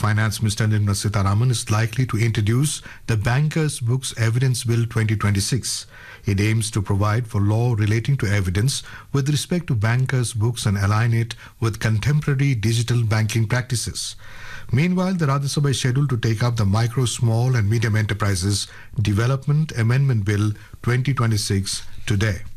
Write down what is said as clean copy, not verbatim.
Finance Minister Nirmala Sitharaman is likely to introduce the Bankers' Books Evidence Bill 2026. It aims to provide for law relating to evidence with respect to bankers' books and align it with contemporary digital banking practices. Meanwhile, the Rajya Sabha is scheduled to take up the Micro, Small and Medium Enterprises Development Amendment Bill 2026 today.